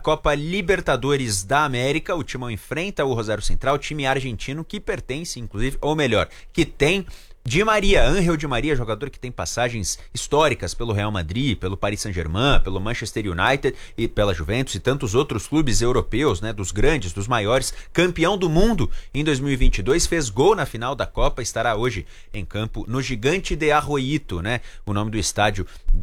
Copa Libertadores da América. O Timão enfrenta o Rosário Central, time argentino que pertence, inclusive, ou melhor, que tem Di Maria, Ángel Di Maria, jogador que tem passagens históricas pelo Real Madrid, pelo Paris Saint-Germain, pelo Manchester United e pela Juventus e tantos outros clubes europeus, né, dos grandes, dos maiores, campeão do mundo em 2022, fez gol na final da Copa, estará hoje em campo no Gigante de Arroyito, né, o nome do estádio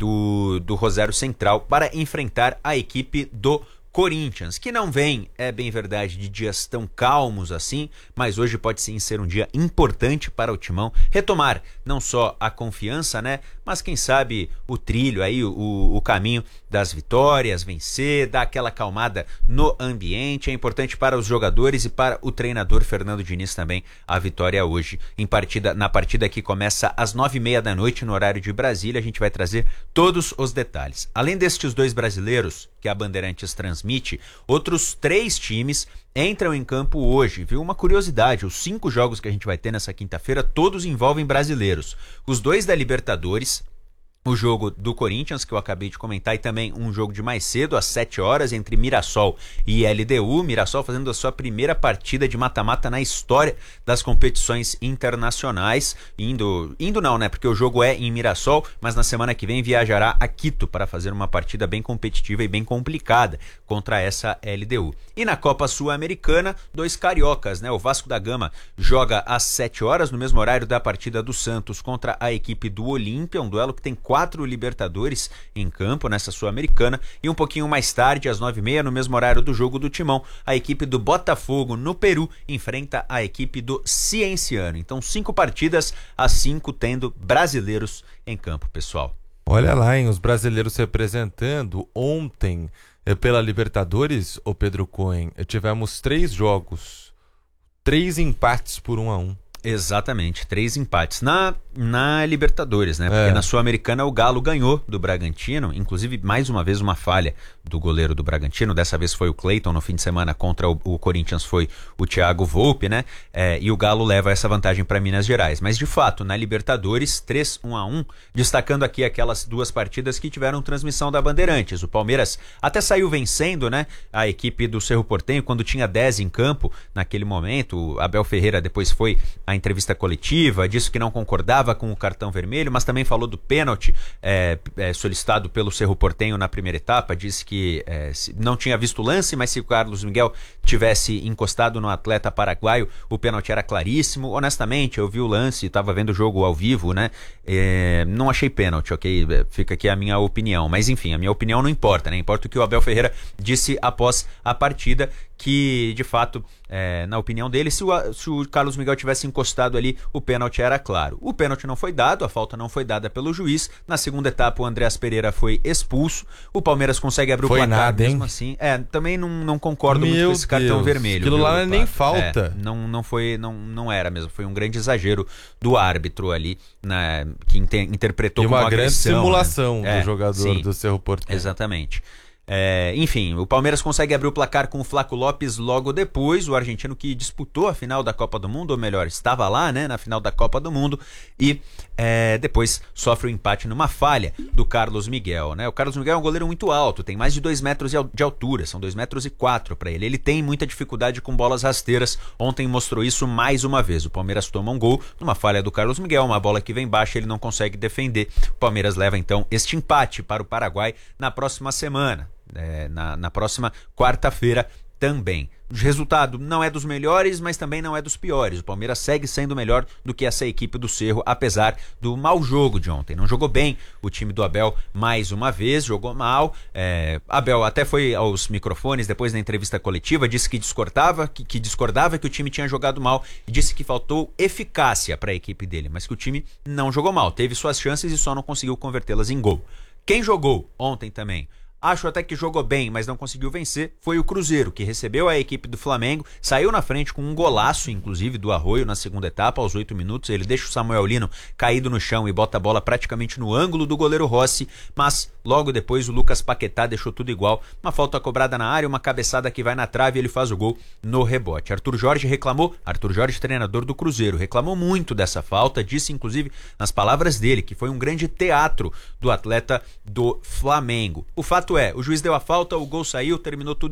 do Rosário Central, para enfrentar a equipe do Corinthians, que não vem, é bem verdade, de dias tão calmos assim, mas hoje pode sim ser um dia importante para o Timão retomar não só a confiança, né, mas quem sabe o trilho aí, o caminho das vitórias, vencer, dar aquela acalmada no ambiente. É importante para os jogadores e para o treinador Fernando Diniz também a vitória hoje na partida que começa às 9h30 da noite no horário de Brasília. A gente vai trazer todos os detalhes. Além destes dois brasileiros que a Bandeirantes transmite, outros 3 times entram em campo hoje, viu? Uma curiosidade, os 5 jogos que a gente vai ter nessa quinta-feira, todos envolvem brasileiros. Os 2 da Libertadores, o jogo do Corinthians, que eu acabei de comentar, e também um jogo de mais cedo, às 7 horas, entre Mirassol e LDU. Mirassol fazendo a sua primeira partida de mata-mata na história das competições internacionais. Indo não, né? Porque o jogo é em Mirassol, mas na semana que vem viajará a Quito para fazer uma partida bem competitiva e bem complicada contra essa LDU. E na Copa Sul-Americana, 2 cariocas, né? O Vasco da Gama joga às 7 horas, no mesmo horário da partida do Santos contra a equipe do Olímpia, um duelo que tem 4 Libertadores em campo nessa Sul-Americana, e um pouquinho mais tarde, às 9h30, no mesmo horário do jogo do Timão, a equipe do Botafogo no Peru enfrenta a equipe do Cienciano. Então 5 partidas, as 5 tendo brasileiros em campo, pessoal. Olha lá, hein, os brasileiros representando. Ontem, pela Libertadores, o Pedro Cohen, tivemos 3 jogos, 3 empates por 1-1. Exatamente, 3 empates na Libertadores, né? Porque na Sul-Americana o Galo ganhou do Bragantino, inclusive mais uma vez uma falha do goleiro do Bragantino, dessa vez foi o Cleiton, no fim de semana contra o Corinthians foi o Thiago Volpe, né? E o Galo leva essa vantagem para Minas Gerais. Mas de fato, na Libertadores, 3-1-1, destacando aqui aquelas 2 partidas que tiveram transmissão da Bandeirantes. O Palmeiras até saiu vencendo, né? A equipe do Cerro Porteño quando tinha 10 em campo naquele momento. O Abel Ferreira depois foi a entrevista coletiva, disse que não concordava com o cartão vermelho, mas também falou do pênalti solicitado pelo Cerro Porteño na primeira etapa, disse que não tinha visto o lance, mas se o Carlos Miguel tivesse encostado no atleta paraguaio, o pênalti era claríssimo. Honestamente, eu vi o lance, estava vendo o jogo ao vivo, né? Não achei pênalti, ok? Fica aqui a minha opinião, mas enfim, a minha opinião não importa, né? Importa o que o Abel Ferreira disse após a partida, que de fato, na opinião dele, se o Carlos Miguel tivesse encostado ali, o pênalti era claro. O pênalti não foi dado, a falta não foi dada pelo juiz. Na segunda etapa, o Andreas Pereira foi expulso. O Palmeiras consegue abrir o placar nada, mesmo assim. Também não concordo muito com esse cartão vermelho. Aquilo lá não é nem falta. Não era mesmo. Foi um grande exagero do árbitro ali, né, que interpretou como uma grande agressão, simulação, né? Do jogador, sim, do Cerro Porteño. Exatamente. Enfim, o Palmeiras consegue abrir o placar com o Flaco Lopes logo depois, o argentino que disputou a final da Copa do Mundo, ou melhor, estava lá, né, na final da Copa do Mundo, e depois sofre o empate numa falha do Carlos Miguel, né? O Carlos Miguel é um goleiro muito alto, tem mais de 2 metros de altura, são 2,4 metros para ele. Ele tem muita dificuldade com bolas rasteiras, ontem mostrou isso mais uma vez. O Palmeiras toma um gol numa falha do Carlos Miguel, uma bola que vem baixa, ele não consegue defender. O Palmeiras leva então este empate para o Paraguai na próxima semana. Na próxima quarta-feira também. O resultado não é dos melhores, mas também não é dos piores. O Palmeiras segue sendo melhor do que essa equipe do Cerro, apesar do mau jogo de ontem. Não jogou bem o time do Abel mais uma vez, jogou mal. Abel até foi aos microfones depois da entrevista coletiva, disse que discordava que o time tinha jogado mal e disse que faltou eficácia para a equipe dele, mas que o time não jogou mal. Teve suas chances e só não conseguiu convertê-las em gol. Quem jogou ontem também, acho até que jogou bem, mas não conseguiu vencer, foi o Cruzeiro, que recebeu a equipe do Flamengo, saiu na frente com um golaço, inclusive, do Arroio na segunda etapa, aos 8 minutos, ele deixa o Samuel Lino caído no chão e bota a bola praticamente no ângulo do goleiro Rossi, mas logo depois o Lucas Paquetá deixou tudo igual, uma falta cobrada na área, uma cabeçada que vai na trave e ele faz o gol no rebote. Arthur Jorge, treinador do Cruzeiro, reclamou muito dessa falta, disse inclusive nas palavras dele que foi um grande teatro do atleta do Flamengo. O fato o juiz deu a falta, o gol saiu, terminou tudo